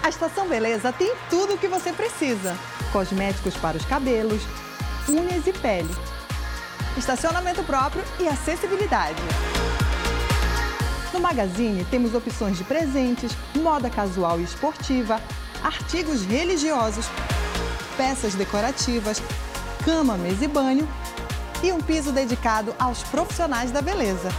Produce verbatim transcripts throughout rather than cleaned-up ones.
Estação Beleza tem tudo o que você precisa. Cosméticos para os cabelos, unhas e pele. Estacionamento próprio e acessibilidade. No Magazine temos opções de presentes, moda casual e esportiva, artigos religiosos, peças decorativas, cama, mesa e banho e um piso dedicado aos profissionais da beleza.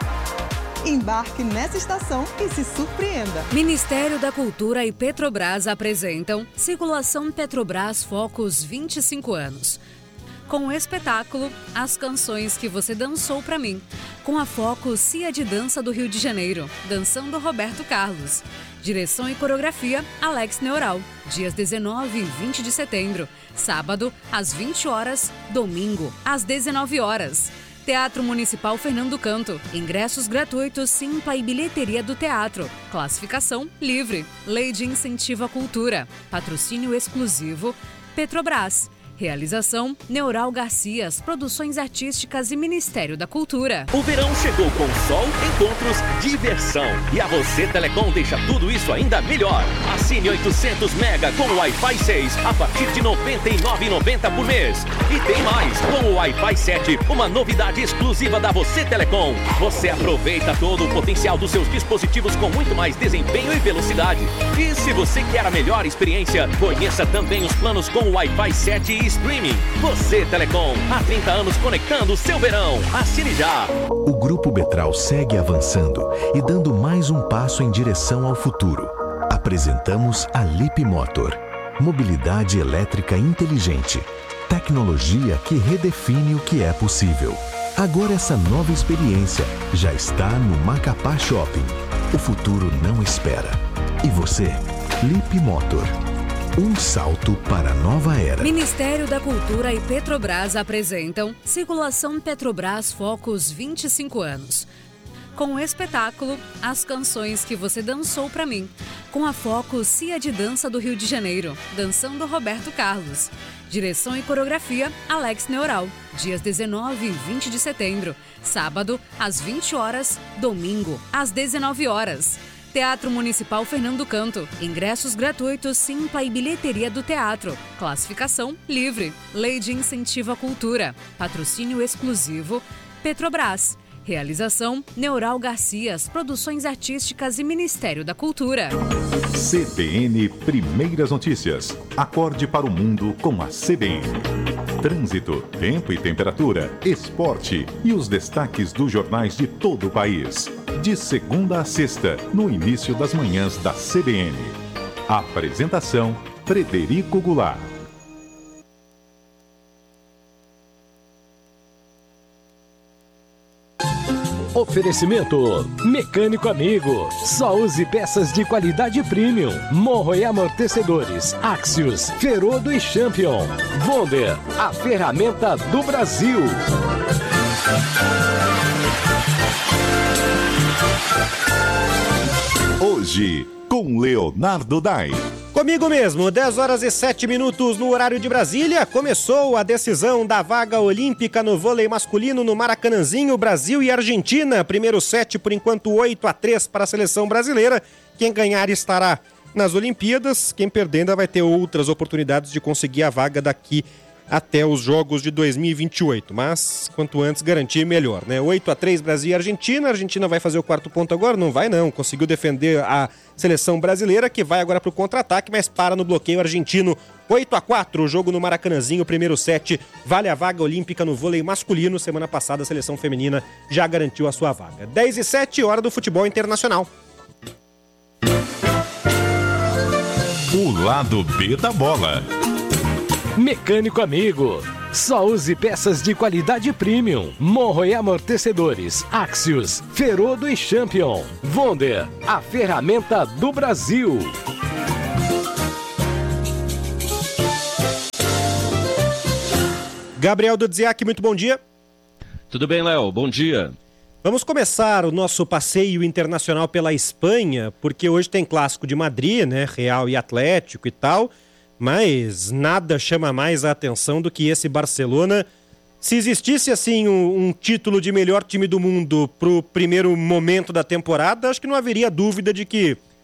Embarque nessa estação e se surpreenda. Ministério da Cultura e Petrobras apresentam Circulação Petrobras Focus vinte e cinco anos. Com o espetáculo As Canções que Você Dançou Pra Mim, com a Focus Cia de Dança do Rio de Janeiro, dançando Roberto Carlos. Direção e coreografia Alex Neural, dias dezenove e vinte de setembro, sábado às vinte horas, domingo às dezenove horas. Teatro Municipal Fernando Canto. Ingressos gratuitos, Simpla e bilheteria do teatro. Classificação livre. Lei de Incentivo à Cultura. Patrocínio exclusivo Petrobras. Realização Neural Garcias, Produções Artísticas e Ministério da Cultura. O verão chegou com sol, encontros, diversão. E a Você Telecom deixa tudo isso ainda melhor. Assine oitocentos mega com o Wi-Fi seis a partir de noventa e nove reais e noventa centavos por mês. E tem mais, com o Wi-Fi sete, uma novidade exclusiva da Você Telecom. Você aproveita todo o potencial dos seus dispositivos com muito mais desempenho e velocidade. E se você quer a melhor experiência, conheça também os planos com o Wi-Fi sete e streaming. Você Telecom, há trinta anos conectando o seu verão. Assine já. O Grupo Betral segue avançando e dando mais um passo em direção ao futuro. Apresentamos a Lip Motor. Mobilidade elétrica inteligente. Tecnologia que redefine o que é possível. Agora essa nova experiência já está no Macapá Shopping. O futuro não espera. E você? Lip Motor. Um salto para a nova era. Ministério da Cultura e Petrobras apresentam Circulação Petrobras Focus vinte e cinco anos. Com o espetáculo As Canções que Você Dançou Pra Mim, com a Focus Cia de Dança do Rio de Janeiro, dançando Roberto Carlos. Direção e coreografia Alex Neural, dias dezenove e vinte de setembro, sábado às vinte horas, domingo às dezenove horas. Teatro Municipal Fernando Canto. Ingressos gratuitos, Simpla e bilheteria do teatro. Classificação livre. Lei de Incentivo à Cultura. Patrocínio exclusivo Petrobras. Realização Neural Garcias, Produções Artísticas e Ministério da Cultura. C B N Primeiras Notícias. Acorde para o mundo com a C B N. Trânsito, tempo e temperatura, esporte e os destaques dos jornais de todo o país. De segunda a sexta, no início das manhãs da C B N. Apresentação, Frederico Goulart. Oferecimento Mecânico Amigo. Só use peças de qualidade premium. Morro e amortecedores Axios, Ferodo e Champion. Wonder, a ferramenta do Brasil. Hoje, com Leonardo Dai. Comigo mesmo, dez horas e sete minutos no horário de Brasília, começou a decisão da vaga olímpica no vôlei masculino no Maracanãzinho, Brasil e Argentina. Primeiro set, por enquanto, oito a três para a seleção brasileira. Quem ganhar estará nas Olimpíadas, quem perder ainda vai ter outras oportunidades de conseguir a vaga daqui até os Jogos de dois mil e vinte e oito, mas quanto antes garantir melhor, né? oito a três Brasil e Argentina, a Argentina vai fazer o quarto ponto agora? Não vai não, conseguiu defender a seleção brasileira, que vai agora para o contra-ataque, mas para no bloqueio argentino. oito a quatro, o jogo no Maracanãzinho, primeiro set, vale a vaga olímpica no vôlei masculino. Semana passada a seleção feminina já garantiu a sua vaga. dez e sete, hora do futebol internacional. O lado B da bola. Mecânico Amigo. Só use peças de qualidade premium. Morro e amortecedores Axios, Ferodo e Champion. Wonder, a ferramenta do Brasil. Gabriel Dudziak, muito bom dia. Tudo bem, Léo? Bom dia. Vamos começar o nosso passeio internacional pela Espanha, porque hoje tem clássico de Madrid, né? Real e Atlético e tal. Mas nada chama mais a atenção do que esse Barcelona. Se existisse assim um, um título de melhor time do mundo pro primeiro momento da temporada, acho que não haveria dúvida de que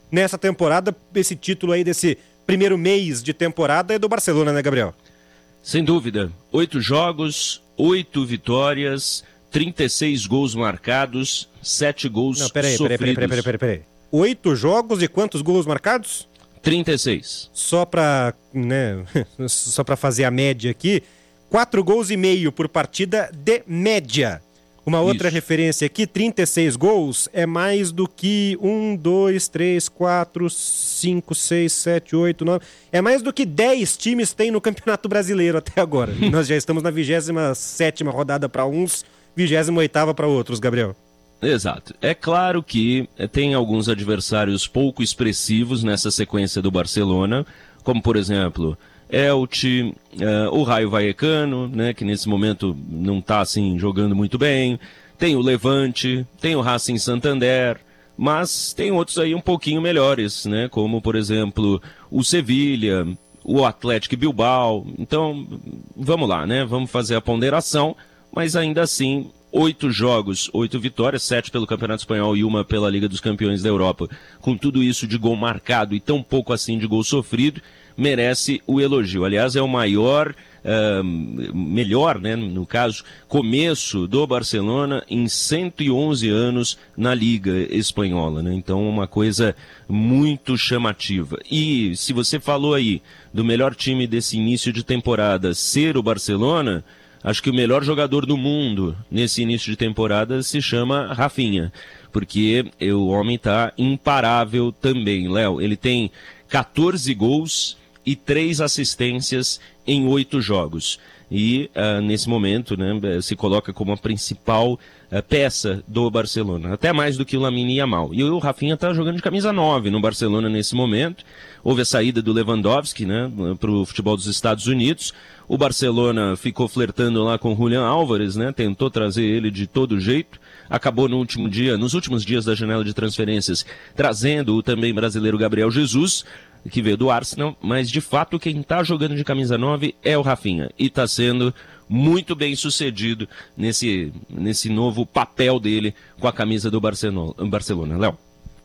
nessa temporada, esse título aí desse primeiro mês de temporada é do Barcelona, né, Gabriel? Sem dúvida. Oito jogos, oito vitórias, trinta e seis gols marcados, sete gols Não, peraí, sofridos. Peraí, peraí, peraí, peraí, peraí. Oito jogos e quantos gols marcados? trinta e seis. Só pra, né, só pra fazer a média aqui, quatro gols e meio por partida de média. Uma outra Isso. referência aqui, trinta e seis gols é mais do que um, dois, três, quatro, cinco, seis, sete, oito, nove... É mais do que dez times têm no Campeonato Brasileiro até agora. Nós já estamos na vigésima sétima rodada para uns, vigésima oitava para outros, Gabriel. Exato. É claro que tem alguns adversários pouco expressivos nessa sequência do Barcelona, como por exemplo... Elche, uh, o Raio Vallecano, né, que nesse momento não está assim, jogando muito bem, tem o Levante, tem o Racing Santander, mas tem outros aí um pouquinho melhores, né, como por exemplo o Sevilha, o Atlético Bilbao. Então vamos lá, né, vamos fazer a ponderação, mas ainda assim oito jogos, oito vitórias, sete pelo Campeonato Espanhol e uma pela Liga dos Campeões da Europa, com tudo isso de gol marcado e tão pouco assim de gol sofrido, merece o elogio. Aliás, é o maior, uh, melhor, né, no caso, começo do Barcelona em cento e onze anos na Liga Espanhola, né? Então, uma coisa muito chamativa. E se você falou aí do melhor time desse início de temporada ser o Barcelona, acho que o melhor jogador do mundo nesse início de temporada se chama Rafinha, porque o homem está imparável também, Léo. Ele tem quatorze gols e três assistências em oito jogos. E, uh, nesse momento, né, se coloca como a principal uh, peça do Barcelona. Até mais do que o Lamine Yamal. E o Rafinha está jogando de camisa nove no Barcelona nesse momento. Houve a saída do Lewandowski, né, para o futebol dos Estados Unidos. O Barcelona ficou flertando lá com o Julián Álvares, né, tentou trazer ele de todo jeito. Acabou no último dia, nos últimos dias da janela de transferências, trazendo o também brasileiro Gabriel Jesus, que veio do Arsenal, mas de fato quem está jogando de camisa nove é o Rafinha, e está sendo muito bem sucedido nesse, nesse novo papel dele com a camisa do Barcelona. Barcelona. Léo.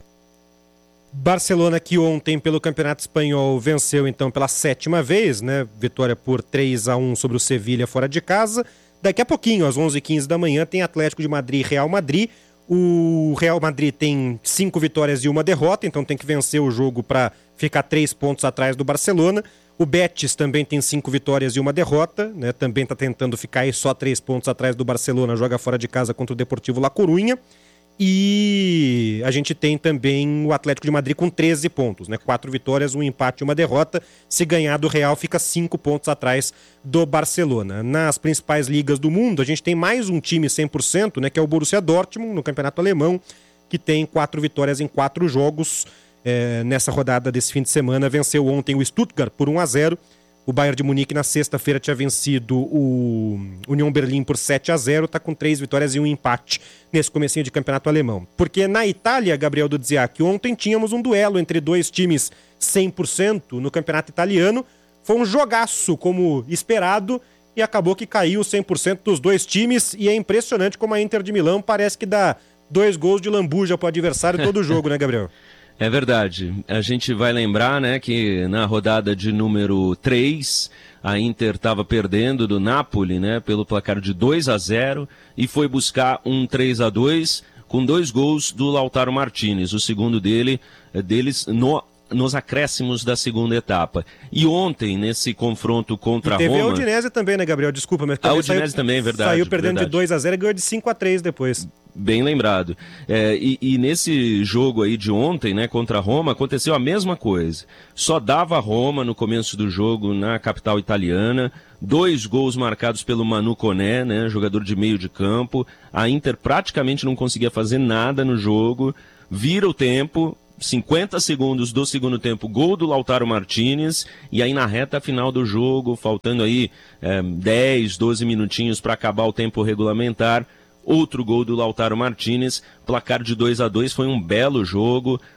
Barcelona que ontem pelo Campeonato Espanhol venceu então pela sétima vez, né? Vitória por três a um sobre o Sevilha fora de casa. Daqui a pouquinho, às onze e quinze da manhã, tem Atlético de Madrid e Real Madrid. O Real Madrid tem cinco vitórias e uma derrota, então tem que vencer o jogo para ficar três pontos atrás do Barcelona. O Betis também tem cinco vitórias e uma derrota, né? Também está tentando ficar aí só três pontos atrás do Barcelona, joga fora de casa contra o Deportivo La Coruña. E a gente tem também o Atlético de Madrid com treze pontos, né? Quatro vitórias, um empate e uma derrota. Se ganhar do Real, fica cinco pontos atrás do Barcelona. Nas principais ligas do mundo, a gente tem mais um time cem por cento, né? Que é o Borussia Dortmund, no campeonato alemão, que tem quatro vitórias em quatro jogos. É, nessa rodada desse fim de semana, venceu ontem o Stuttgart por um a zero. O Bayern de Munique na sexta-feira tinha vencido o União Berlim por sete a zero, está com três vitórias e um empate nesse comecinho de campeonato alemão. Porque na Itália, Gabriel Dudziak, ontem tínhamos um duelo entre dois times cem por cento no campeonato italiano. Foi um jogaço, como esperado, e acabou que caiu cem por cento dos dois times, e é impressionante como a Inter de Milão parece que dá dois gols de lambuja para o adversário todo jogo, né, Gabriel? É verdade. A gente vai lembrar, né, que na rodada de número três, a Inter estava perdendo do Napoli, né, pelo placar de dois a zero, e foi buscar um três a dois com dois gols do Lautaro Martinez, o segundo dele, deles no nos acréscimos da segunda etapa. E ontem, nesse confronto contra a Roma... teve a Udinese também, né, Gabriel? Desculpa, mas... A Udinese também, é verdade. Saiu perdendo verdade. de dois a zero e ganhou de cinco a três depois. Bem lembrado. É, e, e nesse jogo aí de ontem, né, contra a Roma, aconteceu a mesma coisa. Só dava a Roma no começo do jogo na capital italiana. Dois gols marcados pelo Manu Koné, né, jogador de meio de campo. A Inter praticamente não conseguia fazer nada no jogo. Vira o tempo... cinquenta segundos do segundo tempo, gol do Lautaro Martinez, e aí na reta final do jogo, faltando aí é, dez, doze minutinhos para acabar o tempo regulamentar, outro gol do Lautaro Martinez, placar de dois a dois, foi um belo jogo,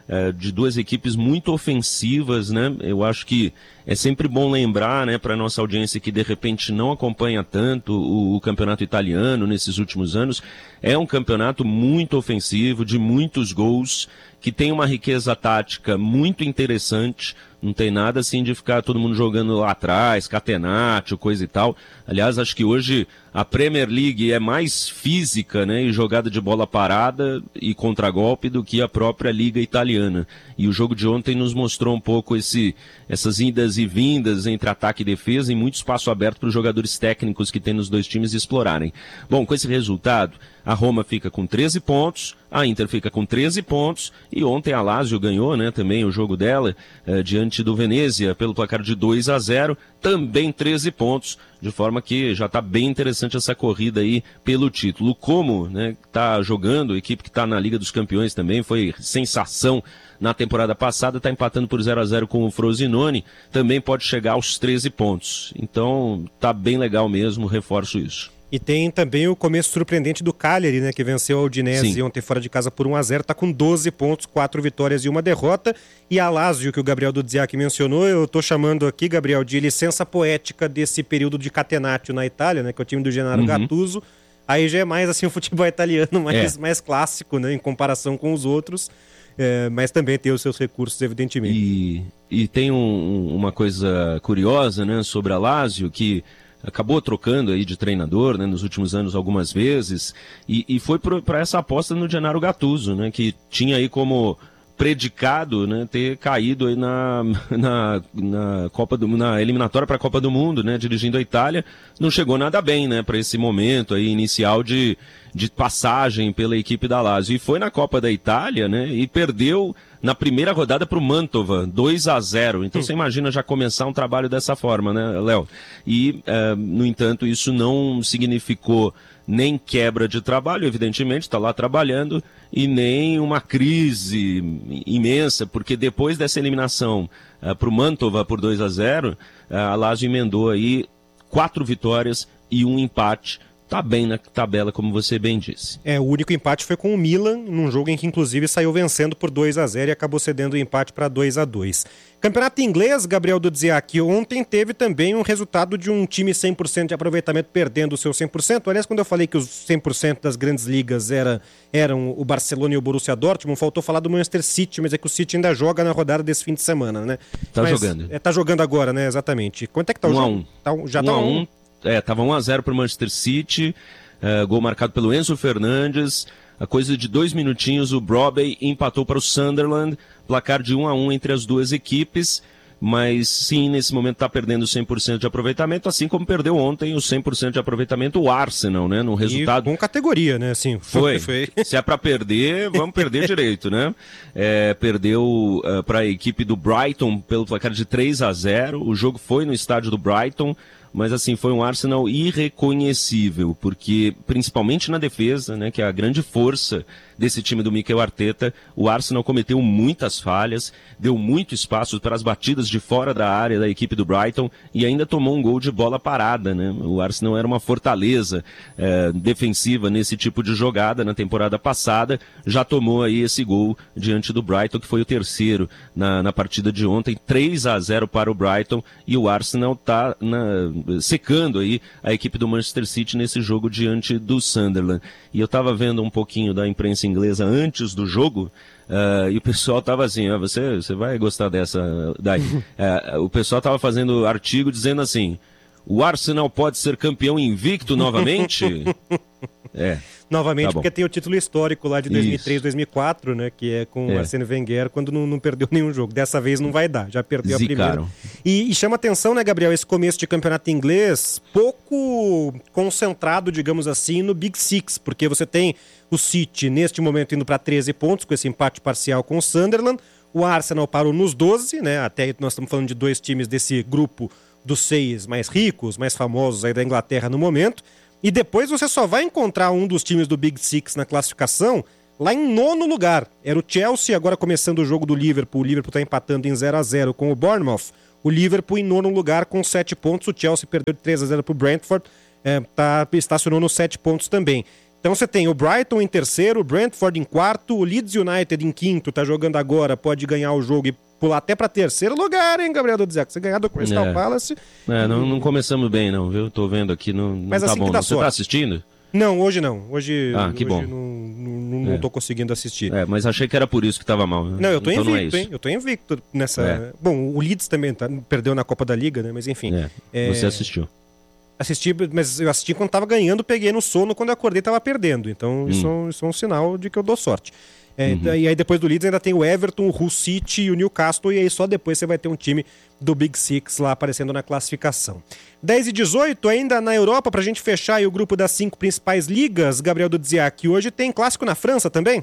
uh, de duas equipes muito ofensivas, né? Eu acho que é sempre bom lembrar, né, para nossa audiência que de repente não acompanha tanto o, o campeonato italiano nesses últimos anos, é um campeonato muito ofensivo, de muitos gols, que tem uma riqueza tática muito interessante. Não tem nada assim de ficar todo mundo jogando lá atrás, catenaccio, coisa e tal. Aliás, acho que hoje a Premier League é mais física, né, e jogada de bola parada e contragolpe do que a própria Liga Italiana. E o jogo de ontem nos mostrou um pouco esse, essas idas e vindas entre ataque e defesa e muito espaço aberto para os jogadores técnicos que tem nos dois times explorarem. Bom, com esse resultado, a Roma fica com treze pontos, a Inter fica com treze pontos, e ontem a Lazio ganhou, né, também o jogo dela, eh, diante do Venezia, pelo placar de dois a zero, também treze pontos, de forma que já está bem interessante essa corrida aí pelo título. Como, né, está jogando, a equipe que está na Liga dos Campeões também, foi sensação na temporada passada, está empatando por zero a zero com o Frosinone, também pode chegar aos treze pontos. Então, tá bem legal mesmo, reforço isso. E tem também o começo surpreendente do Cagliari, né, que venceu a Udinese Sim. ontem fora de casa por um a zero, está com doze pontos, quatro vitórias e uma derrota. E a Lazio, que o Gabriel Dudziak mencionou, eu estou chamando aqui, Gabriel, de licença poética desse período de catenaccio na Itália, né, que é o time do Gennaro uhum. Gattuso. Aí já é mais assim o futebol italiano, mais, é. mais clássico, né, em comparação com os outros. É, mas também tem os seus recursos, evidentemente. E, e tem um, uma coisa curiosa, né, sobre a Lazio, que acabou trocando aí de treinador, né, nos últimos anos algumas vezes, e, e foi para essa aposta no Gennaro Gattuso, né, que tinha aí como predicado, né, ter caído aí na, na, na, Copa do, na eliminatória para a Copa do Mundo, né, dirigindo a Itália. Não chegou nada bem, né, para esse momento aí inicial de, de passagem pela equipe da Lazio. E foi na Copa da Itália, né, e perdeu na primeira rodada para o Mantova, dois a zero. Então hum. você imagina já começar um trabalho dessa forma, né, Léo? E, uh, no entanto, isso não significou nem quebra de trabalho, evidentemente, está lá trabalhando, e nem uma crise imensa, porque depois dessa eliminação uh, para o Mantova por dois a zero, uh, a Lazio emendou aí quatro vitórias e um empate. Tá bem na tabela, como você bem disse. É, o único empate foi com o Milan, num jogo em que inclusive saiu vencendo por dois a zero e acabou cedendo o empate para dois a dois. Campeonato inglês, Gabriel Dudziak, ontem teve também um resultado de um time cem por cento de aproveitamento perdendo o seu cem por cento. Aliás, quando eu falei que os cem por cento das grandes ligas era, eram o Barcelona e o Borussia Dortmund, faltou falar do Manchester City, mas é que o City ainda joga na rodada desse fim de semana, né? Tá mas, jogando. É, tá jogando agora, né? Exatamente. Quanto é que tá o um jogo? a um. Tá, já um tá a um. um. É, tava um a zero para o Manchester City, uh, gol marcado pelo Enzo Fernandes, a coisa de dois minutinhos o Brobey empatou para o Sunderland, placar de um a um entre as duas equipes, mas sim, nesse momento está perdendo cem por cento de aproveitamento, assim como perdeu ontem o cem por cento de aproveitamento o Arsenal, né, no resultado. E com categoria, né, assim. Foi, foi. Se é para perder, vamos perder direito, né. É, perdeu uh, para a equipe do Brighton pelo placar de três a zero, o jogo foi no estádio do Brighton, mas assim, foi um Arsenal irreconhecível, porque principalmente na defesa, né, que é a grande força desse time do Mikel Arteta, o Arsenal cometeu muitas falhas, deu muito espaço para as batidas de fora da área da equipe do Brighton e ainda tomou um gol de bola parada, né? O Arsenal era uma fortaleza é, defensiva nesse tipo de jogada na temporada passada, já tomou aí esse gol diante do Brighton, que foi o terceiro na, na partida de ontem, três a zero para o Brighton, e o Arsenal está secando aí a equipe do Manchester City nesse jogo diante do Sunderland. E eu estava vendo um pouquinho da imprensa inglesa antes do jogo, uh, e o pessoal estava assim, ah, você, você vai gostar dessa daí. uh, o pessoal estava fazendo artigo dizendo assim, o Arsenal pode ser campeão invicto novamente? É. Novamente, tá porque tem o título histórico lá de dois mil e três, dois mil e quatro, né? Que é com o é. Arsène Wenger, quando não, não perdeu nenhum jogo. Dessa vez não vai dar, já perdeu Zicaram. a primeira. E, e chama atenção, né, Gabriel, esse começo de campeonato inglês pouco concentrado, digamos assim, no Big Six, porque você tem o City, neste momento, indo para treze pontos, com esse empate parcial com o Sunderland. O Arsenal parou nos doze, né? Até nós estamos falando de dois times desse grupo dos seis mais ricos, mais famosos aí da Inglaterra no momento. E depois você só vai encontrar um dos times do Big Six na classificação lá em nono lugar. Era o Chelsea, agora começando o jogo do Liverpool. O Liverpool está empatando em zero a zero com o Bournemouth. O Liverpool em nono lugar com sete pontos. O Chelsea perdeu de três a zero para o Brentford. É, tá, estacionou nos sete pontos também. Então você tem o Brighton em terceiro, o Brentford em quarto, o Leeds United em quinto, tá jogando agora, pode ganhar o jogo e pular até para terceiro lugar, hein, Gabriel Dudziak? Você ganhar do Crystal é. Palace... É, não, não começamos bem não, viu? Tô vendo aqui, não, não Mas tá assim bom. que dá Não. Você sorte. tá assistindo? Não, hoje não. Hoje, ah, que hoje bom. não, não, não é. tô conseguindo assistir. É, mas achei que era por isso que tava mal. Né? Não, eu tô então invicto, não é isso. hein? Eu tô invicto nessa... É. Bom, o Leeds também tá, perdeu na Copa da Liga, né? Mas enfim. É. É... Você assistiu. Assisti, mas eu assisti quando tava ganhando, peguei no sono, quando eu acordei tava perdendo. Então hum. isso, isso é um sinal de que eu dou sorte. É, uhum. E aí depois do Leeds ainda tem o Everton, o Hull City e o Newcastle, e aí só depois você vai ter um time do Big Six lá aparecendo na classificação. dez e dezoito, ainda na Europa, pra gente fechar aí o grupo das cinco principais ligas, Gabriel Dudziak, hoje tem clássico na França também?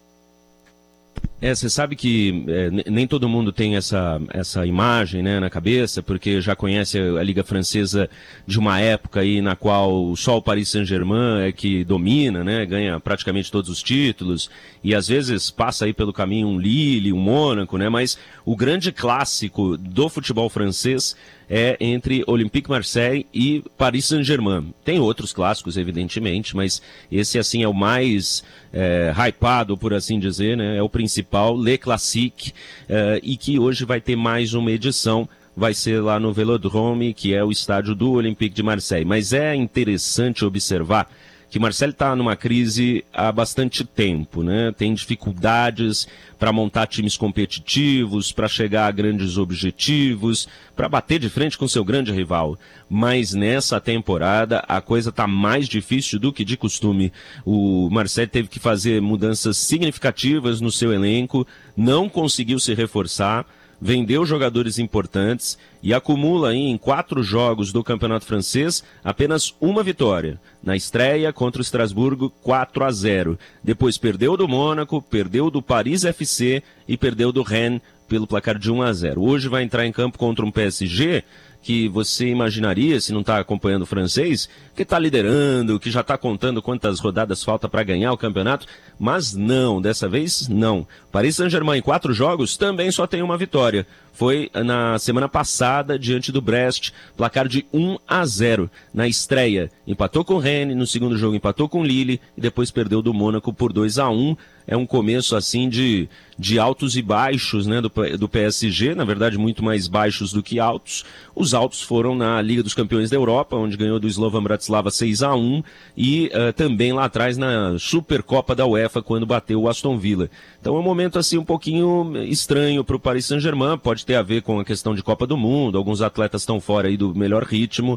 É, você sabe que é, nem todo mundo tem essa, essa imagem, né, na cabeça, porque já conhece a, a Liga Francesa de uma época aí na qual só o Paris Saint-Germain é que domina, né, ganha praticamente todos os títulos, e às vezes passa aí pelo caminho um Lille, um Mônaco, né, mas o grande clássico do futebol francês é entre Olympique Marseille e Paris Saint-Germain. Tem outros clássicos, evidentemente, mas esse, assim, é o mais é, hypado, por assim dizer, né? É o principal, Le Classique, é, e que hoje vai ter mais uma edição, vai ser lá no Vélodrome, que é o estádio do Olympique de Marseille. Mas é interessante observar que Marseille está numa crise há bastante tempo, né? Tem dificuldades para montar times competitivos, para chegar a grandes objetivos, para bater de frente com seu grande rival. Mas nessa temporada a coisa está mais difícil do que de costume. O Marseille teve que fazer mudanças significativas no seu elenco, não conseguiu se reforçar, vendeu jogadores importantes e acumula aí em quatro jogos do Campeonato Francês apenas uma vitória. Na estreia contra o Estrasburgo, quatro a zero. Depois perdeu do Mônaco, perdeu do Paris F C e perdeu do Rennes pelo placar de um a zero. Hoje vai entrar em campo contra um P S G que você imaginaria, se não está acompanhando o francês, que está liderando, que já está contando quantas rodadas falta para ganhar o campeonato, mas não, dessa vez não. Paris Saint-Germain em quatro jogos também só tem uma vitória. Foi na semana passada diante do Brest, placar de um a zero. Na estreia, empatou com o Rennes, no segundo jogo empatou com o Lille e depois perdeu do Mônaco por dois a um. É um começo assim de, de altos e baixos, né, do, do P S G, na verdade muito mais baixos do que altos. Os altos foram na Liga dos Campeões da Europa, onde ganhou do Slovan Bratislava seis a um, e uh, também lá atrás na Supercopa da UEFA, quando bateu o Aston Villa. Então é um momento assim um pouquinho estranho para o Paris Saint-Germain, pode ter a ver com a questão de Copa do Mundo, alguns atletas estão fora aí do melhor ritmo,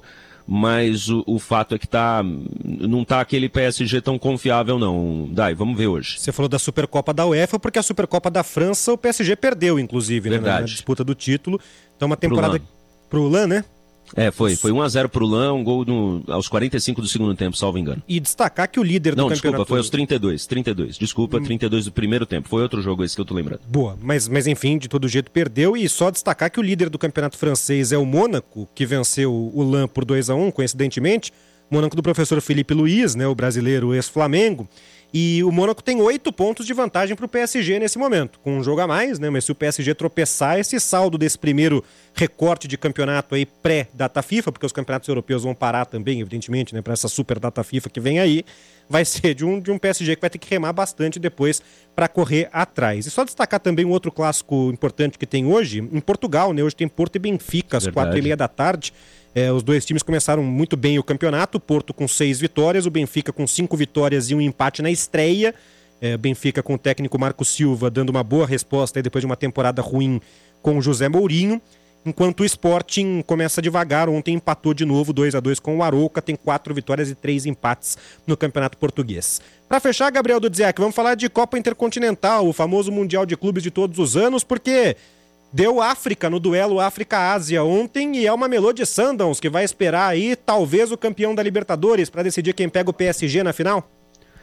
mas o, o fato é que tá, não tá aquele P S G tão confiável não. Dai, vamos ver hoje. Você falou da Supercopa da UEFA, porque a Supercopa da França o P S G perdeu, inclusive, né, na, na disputa do título. Então uma temporada pro Lan, né? É, foi. Foi um a zero pro Lan, um gol no, aos quarenta e cinco do segundo tempo, salvo engano. E destacar que o líder do Não, campeonato... Não, desculpa, foi aos trinta e dois, trinta e dois. Desculpa, hum. trinta e dois do primeiro tempo. Foi outro jogo esse que eu tô lembrando. Boa, mas, mas enfim, de todo jeito perdeu. E só destacar que o líder do campeonato francês é o Mônaco, que venceu o Lan por dois a um, coincidentemente. Mônaco do professor Felipe Luiz, né, o brasileiro ex-Flamengo. E o Mônaco tem oito pontos de vantagem para o P S G nesse momento, com um jogo a mais, né? Mas se o P S G tropeçar, esse saldo desse primeiro recorte de campeonato aí pré-data FIFA, porque os campeonatos europeus vão parar também, evidentemente, né? Para essa super data FIFA que vem aí, vai ser de um, de um P S G que vai ter que remar bastante depois para correr atrás. E só destacar também um outro clássico importante que tem hoje, em Portugal, né? Hoje tem Porto e Benfica, às Verdade. quatro e meia da tarde. É, os dois times começaram muito bem o campeonato, o Porto com seis vitórias, o Benfica com cinco vitórias e um empate na estreia. É, Benfica com o técnico Marco Silva dando uma boa resposta aí depois de uma temporada ruim com o José Mourinho. Enquanto o Sporting começa devagar, ontem empatou de novo dois a dois com o Arouca, tem quatro vitórias e três empates no Campeonato Português. Para fechar, Gabriel Dudziak, vamos falar de Copa Intercontinental, o famoso Mundial de Clubes de todos os anos, porque... deu África no duelo África-Ásia ontem e é uma Mamelodi Sundowns que vai esperar aí talvez o campeão da Libertadores para decidir quem pega o P S G na final?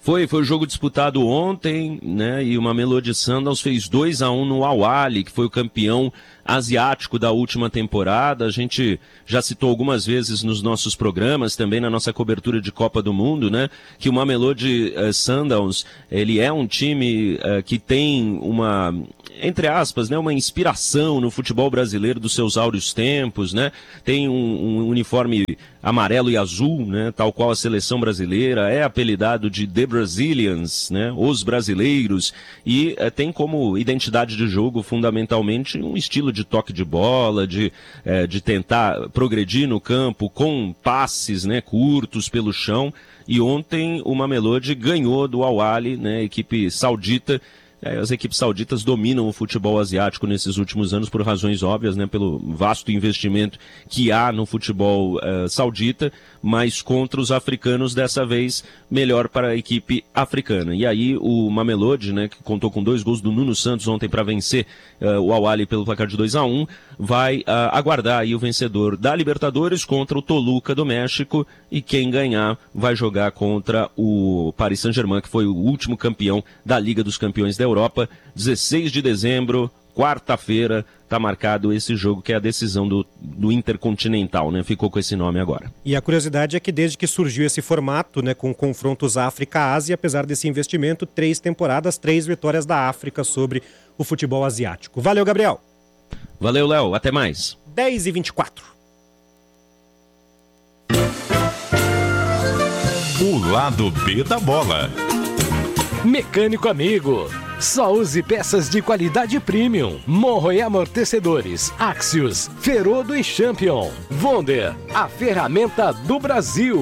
Foi, foi o jogo disputado ontem, né? E o Mamelodi Sundowns fez dois a um no Al Ahly, que foi o campeão asiático da última temporada. A gente já citou algumas vezes nos nossos programas, também na nossa cobertura de Copa do Mundo, né? Que o Mamelodi uh, Sundowns, ele é um time uh, que tem uma, entre aspas, né? Uma inspiração no futebol brasileiro dos seus áureos tempos, né? Tem um, um uniforme amarelo e azul, né? Tal qual a seleção brasileira, é apelidado de The Brazilians, né? Os brasileiros, e uh, tem como identidade de jogo, fundamentalmente, um estilo de toque de bola, de, eh, de tentar progredir no campo com passes, né, curtos pelo chão. E ontem o Mamelodi ganhou do Al Ahly, né, equipe saudita. As equipes sauditas dominam o futebol asiático nesses últimos anos por razões óbvias, né, pelo vasto investimento que há no futebol uh, saudita, mas contra os africanos dessa vez melhor para a equipe africana. E aí o Mamelodi, né, que contou com dois gols do Nuno Santos ontem para vencer uh, o Al Ahly pelo placar de dois a um, vai uh, aguardar aí o vencedor da Libertadores contra o Toluca do México, e quem ganhar vai jogar contra o Paris Saint-Germain, que foi o último campeão da Liga dos Campeões da Europa. dezesseis de dezembro, quarta-feira, está marcado esse jogo, que é a decisão do, do Intercontinental, né? Ficou com esse nome agora. E a curiosidade é que desde que surgiu esse formato, né, com confrontos África-Ásia, apesar desse investimento, três temporadas, três vitórias da África sobre o futebol asiático. Valeu, Gabriel. Valeu, Léo. Até mais. dez e vinte e quatro. O lado B da bola. Mecânico amigo, só use peças de qualidade premium. Morro e amortecedores, Axios, Ferodo e Champion. Wonder, a ferramenta do Brasil.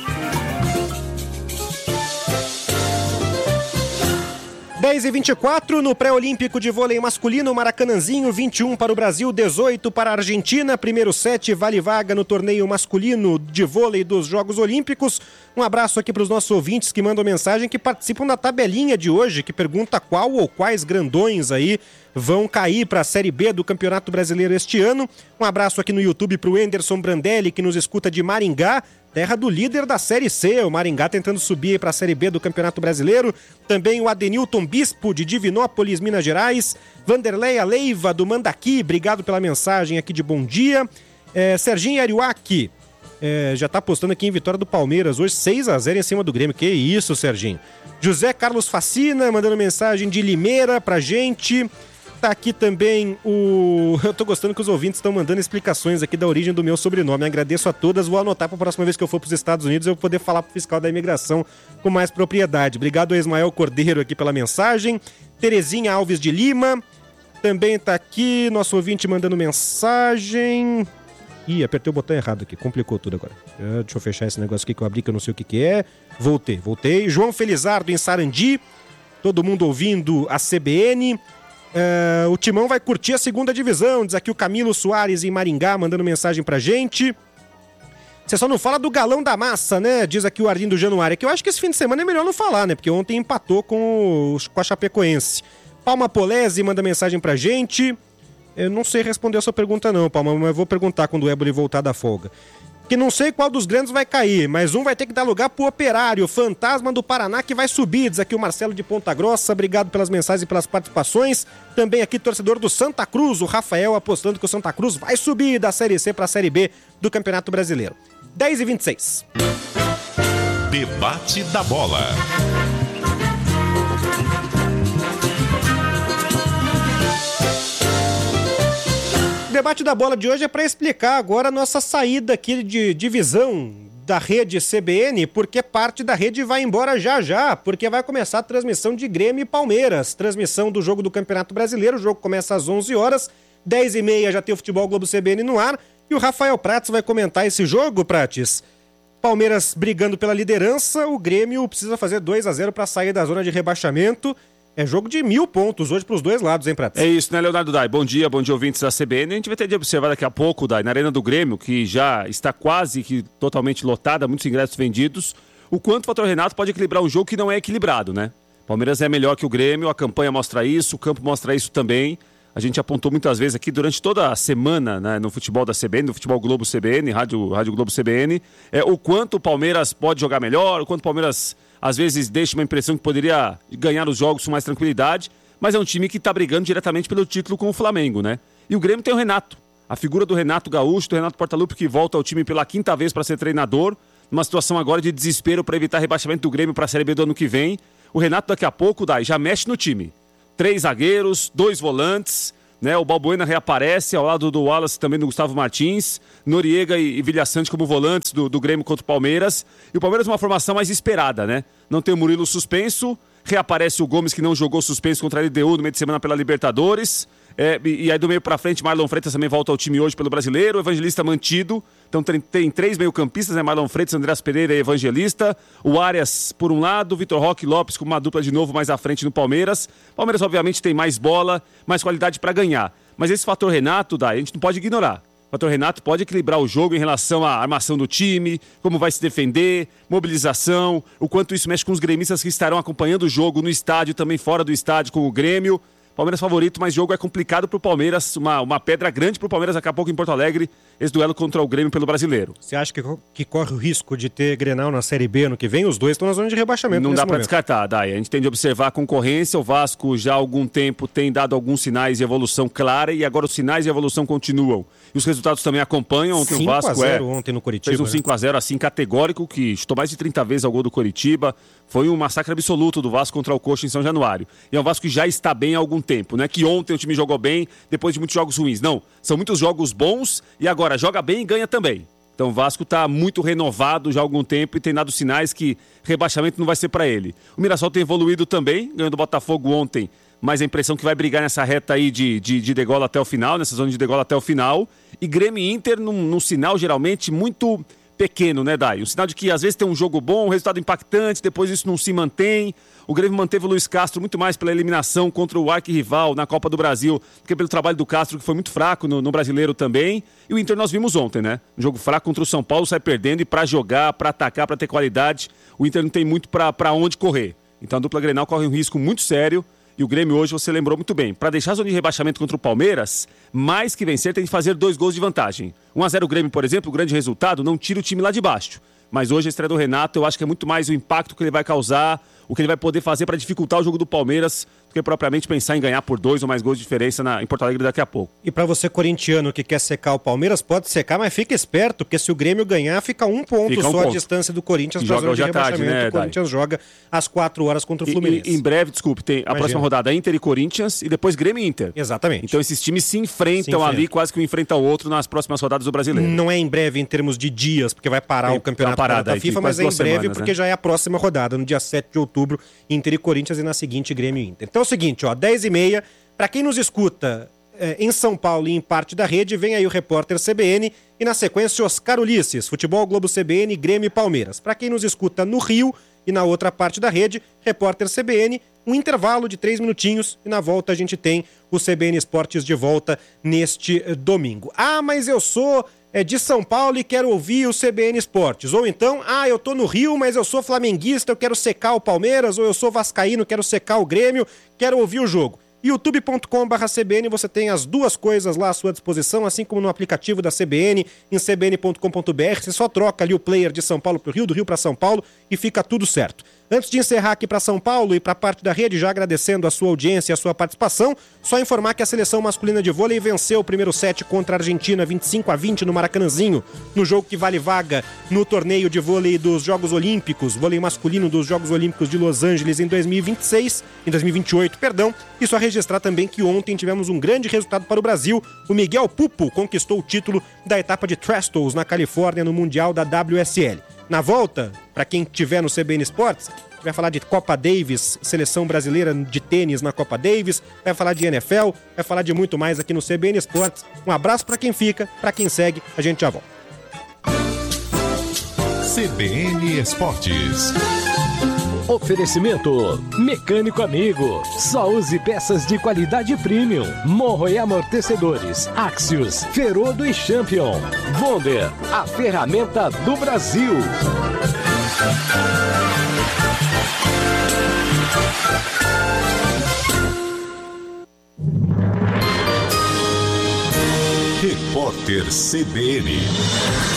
dez e vinte e quatro, no pré-olímpico de vôlei masculino, Maracanãzinho, vinte e um para o Brasil, dezoito para a Argentina. Primeiro set, vale vaga no torneio masculino de vôlei dos Jogos Olímpicos. Um abraço aqui para os nossos ouvintes que mandam mensagem, que participam da tabelinha de hoje, que pergunta qual ou quais grandões aí vão cair para a Série B do Campeonato Brasileiro este ano. Um abraço aqui no YouTube para o Enderson Brandelli, que nos escuta de Maringá, terra do líder da Série C, o Maringá tentando subir para a Série B do Campeonato Brasileiro. Também o Adenilton Bispo, de Divinópolis, Minas Gerais. Vanderleia Leiva, do Mandaqui, obrigado pela mensagem aqui de bom dia. É, Serginho Ariuaki, é, já está postando aqui em vitória do Palmeiras, hoje seis a zero em cima do Grêmio. Que isso, Serginho. José Carlos Facina, mandando mensagem de Limeira pra gente. Tá aqui também o... Eu tô gostando que os ouvintes estão mandando explicações aqui da origem do meu sobrenome. Agradeço a todas. Vou anotar para a próxima vez que eu for para os Estados Unidos eu vou poder falar pro fiscal da imigração com mais propriedade. Obrigado a Ismael Cordeiro aqui pela mensagem. Terezinha Alves de Lima. Também tá aqui nosso ouvinte mandando mensagem. Ih, apertei o botão errado aqui. Complicou tudo agora. Deixa eu fechar esse negócio aqui que eu abri que eu não sei o que que é. Voltei, voltei. João Felizardo em Sarandi. Todo mundo ouvindo a C B N. Uh, o Timão vai curtir a segunda divisão, diz aqui o Camilo Soares em Maringá, mandando mensagem pra gente. Você só não fala do galão da massa, né? Diz aqui o Arlindo Januário, que eu acho que esse fim de semana é melhor não falar, né? Porque ontem empatou com, o, com a Chapecoense. Palma Polese manda mensagem pra gente. Eu não sei responder a sua pergunta não, Palma, mas eu vou perguntar quando o Éboli voltar da folga. Que não sei qual dos grandes vai cair, mas um vai ter que dar lugar pro Operário, Fantasma do Paraná, que vai subir, diz aqui o Marcelo de Ponta Grossa. Obrigado pelas mensagens e pelas participações. Também aqui torcedor do Santa Cruz, o Rafael, apostando que o Santa Cruz vai subir da Série C para a Série B do Campeonato Brasileiro. dez e vinte e seis. Debate da bola. O debate da bola de hoje é para explicar agora a nossa saída aqui de divisão da rede C B N, porque parte da rede vai embora já já, porque vai começar a transmissão de Grêmio e Palmeiras, transmissão do jogo do Campeonato Brasileiro. O jogo começa às onze horas, dez e meia já tem o Futebol Globo C B N no ar, e o Rafael Prates vai comentar esse jogo, Prates. Palmeiras brigando pela liderança, o Grêmio precisa fazer dois a zero para sair da zona de rebaixamento. É jogo de mil pontos hoje para os dois lados, hein, Prates? É isso, né, Leonardo Dai? Bom dia, bom dia, ouvintes da C B N. A gente vai ter de observar daqui a pouco, Dai, na Arena do Grêmio, que já está quase que totalmente lotada, muitos ingressos vendidos, o quanto o fator Renato pode equilibrar um jogo que não é equilibrado, né? Palmeiras é melhor que o Grêmio, a campanha mostra isso, o campo mostra isso também. A gente apontou muitas vezes aqui durante toda a semana, né, no futebol da C B N, no futebol Globo C B N, Rádio, Rádio Globo C B N, é, o quanto o Palmeiras pode jogar melhor, o quanto o Palmeiras às vezes deixa uma impressão que poderia ganhar os jogos com mais tranquilidade, mas é um time que está brigando diretamente pelo título com o Flamengo, né? E o Grêmio tem o Renato, a figura do Renato Gaúcho, do Renato Portaluppi, que volta ao time pela quinta vez para ser treinador, numa situação agora de desespero para evitar rebaixamento do Grêmio para a Série B do ano que vem. O Renato daqui a pouco, Dai, já mexe no time. Três zagueiros, dois volantes, né? O Balbuena reaparece ao lado do Wallace, também do Gustavo Martins, Noriega e, e Vilhaçante como volantes do, do Grêmio contra o Palmeiras. E o Palmeiras uma formação mais esperada, né? Não tem o Murilo suspenso, reaparece o Gomes, que não jogou suspenso contra a L D U no meio de semana pela Libertadores. É, e, e aí do meio pra frente, Marlon Freitas também volta ao time hoje pelo Brasileiro, o Evangelista mantido. Então tem, tem três meio-campistas, né? Marlon Freitas, Andreas Pereira e Evangelista. O Arias por um lado, Vitor Roque e Lopes com uma dupla de novo mais à frente no Palmeiras. Palmeiras obviamente tem mais bola, mais qualidade para ganhar. Mas esse fator Renato, Dai, a gente não pode ignorar. O fator Renato pode equilibrar o jogo em relação à armação do time, como vai se defender, mobilização, o quanto isso mexe com os gremistas que estarão acompanhando o jogo no estádio, também fora do estádio com o Grêmio. Palmeiras favorito, mas jogo é complicado pro Palmeiras, uma, uma pedra grande pro Palmeiras daqui a pouco em Porto Alegre, esse duelo contra o Grêmio pelo Brasileiro. Você acha que, que corre o risco de ter Grenal na Série B ano que vem? Os dois estão na zona de rebaixamento. Não dá para momento. descartar, Dai. A gente tem de observar a concorrência, o Vasco já há algum tempo tem dado alguns sinais de evolução clara e agora os sinais de evolução continuam. E os resultados também acompanham. Ontem o Vasco cinco a zero é, ontem no Coritiba, fez um né? cinco a zero assim categórico, que chutou mais de trinta vezes ao gol do Coritiba. Foi um massacre absoluto do Vasco contra o Coxa em São Januário. E é um Vasco que já está bem há algum tempo, né? Que ontem o time jogou bem depois de muitos jogos ruins. Não, são muitos jogos bons e agora joga bem e ganha também. Então o Vasco está muito renovado já há algum tempo e tem dado sinais que rebaixamento não vai ser para ele. O Mirassol tem evoluído também, ganhou do Botafogo ontem, mas a impressão que vai brigar nessa reta aí de, de, de degola até o final, nessa zona de degola até o final. E Grêmio e Inter num, num sinal geralmente muito pequeno, né, Dai? Um sinal de que às vezes tem um jogo bom, um resultado impactante, depois isso não se mantém. O Grêmio manteve o Luiz Castro muito mais pela eliminação contra o arquirrival na Copa do Brasil do que pelo trabalho do Castro, que foi muito fraco no, no Brasileiro também. E o Inter nós vimos ontem, né? Um jogo fraco contra o São Paulo, sai perdendo e pra jogar, pra atacar, pra ter qualidade, o Inter não tem muito pra, pra onde correr. Então a dupla Grenal corre um risco muito sério. E o Grêmio hoje, você lembrou muito bem, para deixar a zona de rebaixamento contra o Palmeiras, mais que vencer, tem que fazer dois gols de vantagem. um a zero o Grêmio, por exemplo, o grande resultado, não tira o time lá de baixo. Mas hoje a estreia do Renato, eu acho que é muito mais o impacto que ele vai causar, o que ele vai poder fazer para dificultar o jogo do Palmeiras, do que propriamente pensar em ganhar por dois ou mais gols de diferença na, em Porto Alegre daqui a pouco. E para você corintiano que quer secar o Palmeiras, pode secar, mas fica esperto, porque se o Grêmio ganhar, fica um ponto fica um só ponto. a distância do Corinthians para a zona de rebaixamento. Tarde, né, o Corinthians Dai? joga às quatro horas contra o Fluminense. E, e, em breve, desculpe, tem a Imagina. próxima rodada Inter e Corinthians e depois Grêmio e Inter. Exatamente. Então esses times se enfrentam se enfrenta. ali, quase que um enfrenta o outro nas próximas rodadas do Brasileiro. Não é em breve em termos de dias, porque vai parar tem o campeonato parada, da FIFA, mas é em breve semanas, porque né? já é a próxima rodada, no dia sete de outubro, Inter e Corinthians e na seguinte Grêmio e Inter. Então é o seguinte, ó, dez e meia, para quem nos escuta é, em São Paulo e em parte da rede, vem aí o repórter C B N e na sequência Oscar Ulisses, Futebol Globo C B N, Grêmio e Palmeiras. Para quem nos escuta no Rio e na outra parte da rede, repórter C B N, um intervalo de três minutinhos e na volta a gente tem o C B N Esportes de volta neste eh, domingo. Ah, mas eu sou é, de São Paulo e quero ouvir o C B N Esportes. Ou então, ah, eu tô no Rio, mas eu sou flamenguista, eu quero secar o Palmeiras, ou eu sou vascaíno, quero secar o Grêmio, quero ouvir o jogo. youtube ponto com barra C B N, você tem as duas coisas lá à sua disposição, assim como no aplicativo da C B N, em c b n ponto com ponto b r, você só troca ali o player de São Paulo pro Rio, do Rio para São Paulo e fica tudo certo. Antes de encerrar aqui para São Paulo e para parte da rede, já agradecendo a sua audiência e a sua participação, só informar que a seleção masculina de vôlei venceu o primeiro set contra a Argentina, vinte e cinco a vinte no Maracanãzinho, no jogo que vale vaga no torneio de vôlei dos Jogos Olímpicos, vôlei masculino dos Jogos Olímpicos de Los Angeles em dois mil e vinte e seis, em dois mil e vinte e oito, perdão, e só registrar também que ontem tivemos um grande resultado para o Brasil, o Miguel Pupo conquistou o título da etapa de Trestles na Califórnia no Mundial da W S L. Na volta, para quem tiver no C B N Esportes, vai falar de Copa Davis, seleção brasileira de tênis na Copa Davis, vai falar de N F L, vai falar de muito mais aqui no C B N Esportes. Um abraço para quem fica, para quem segue, a gente já volta. C B N Esportes. Oferecimento Mecânico Amigo. Só use peças de qualidade premium. Morro e amortecedores Axios, Ferodo e Champion. Wonder, a ferramenta do Brasil. Repórter C B N.